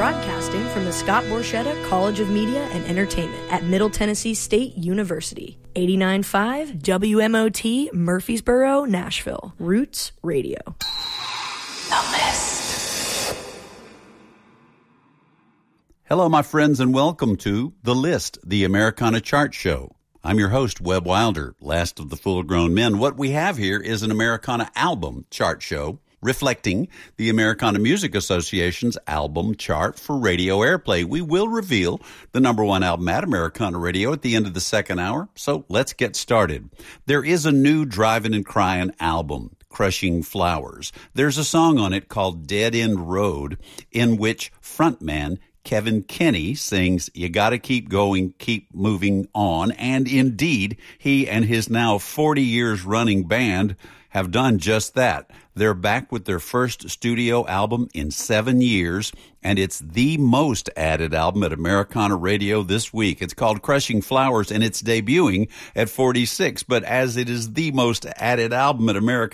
Broadcasting from the Scott Borchetta College of Media and Entertainment at Middle Tennessee State University. 89.5 WMOT, Murfreesboro, Nashville. Roots Radio. The List. Hello, my friends, and welcome to The List, the Americana Chart Show. I'm your host, Webb Wilder, last of the full-grown men. What we have here is an Americana album chart show reflecting the Americana Music Association's album chart for radio airplay. We will reveal the number one album at Americana Radio at the end of the second hour, so let's get started. There is a new Drivin' and Cryin' album, Crushing Flowers. There's a song on it called Dead End Road, in which frontman Kevin Kenny sings, "You gotta keep going, keep moving on," and indeed, he and his now 40 years running band have done just that. They're back with their first studio album in 7 years, and it's the most added album at Americana Radio this week. It's called Crushing Flowers, and it's debuting at 46, but as it is the most added album at Americana